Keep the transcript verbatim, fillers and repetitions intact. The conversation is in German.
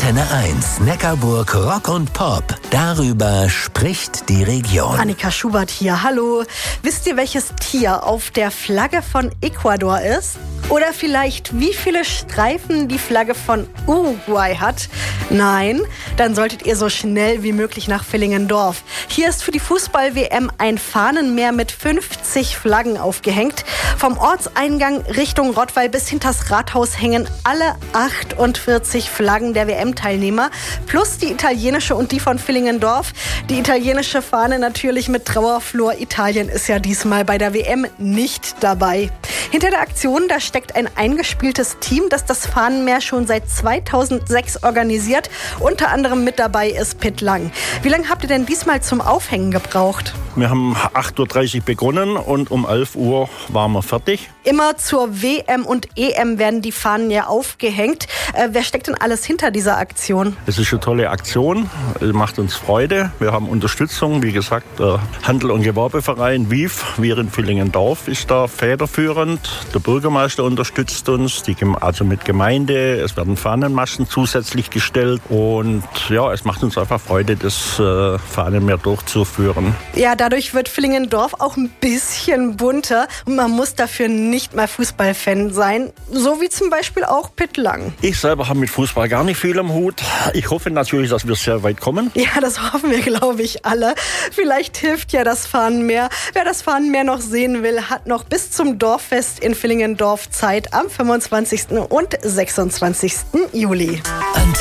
Antenne eins, Neckarburg Rock und Pop. Darüber spricht die Region. Annika Schubert hier, hallo. Wisst ihr, welches Tier auf der Flagge von Ecuador ist? Oder vielleicht, wie viele Streifen die Flagge von Uruguay hat? Nein? Dann solltet ihr so schnell wie möglich nach Villingendorf. Hier ist für die Fußball-W M ein Fahnenmeer mit fünfzig Flaggen aufgehängt. Vom Ortseingang Richtung Rottweil bis hinters Rathaus hängen alle achtundvierzig Flaggen der W M-Teilnehmer plus die italienische und die von Villingendorf. Die italienische Fahne natürlich mit Trauerflor. Italien ist ja diesmal bei der W M nicht dabei. Hinter der Aktion, da steckt ein eingespieltes Team, das das Fahnenmeer schon seit zweitausendsechs organisiert. Unter anderem mit dabei ist Pitt Lang. Wie lange habt ihr denn diesmal zum Aufhängen gebraucht? Wir haben acht Uhr dreißig begonnen und um elf Uhr waren wir fertig. Immer zur W M und E M werden die Fahnen ja aufgehängt. Äh, wer steckt denn alles hinter dieser Aktion? Es ist eine tolle Aktion, es macht uns Freude. Wir haben Unterstützung, wie gesagt, der Handel- und Gewerbeverein W I F, wir in Villingendorf ist da federführend. Der Bürgermeister unterstützt uns, die, also mit Gemeinde. Es werden Fahnenmasten zusätzlich gestellt und ja, es macht uns einfach Freude, das äh, Fahnenmeer durchzuführen. Ja, dadurch wird Villingendorf auch ein bisschen bunter und man muss dafür nicht mal Fußballfan sein, so wie zum Beispiel auch Pitt Lang. Ich selber habe mit Fußball gar nicht viel am Hut. Ich hoffe natürlich, dass wir sehr weit kommen. Ja, das hoffen wir, glaube ich, alle. Vielleicht hilft ja das Fahnenmeer. Wer das Fahnenmeer noch sehen will, hat noch bis zum Dorffest in Villingendorf Zeit am fünfundzwanzigsten und sechsundzwanzigsten Juli.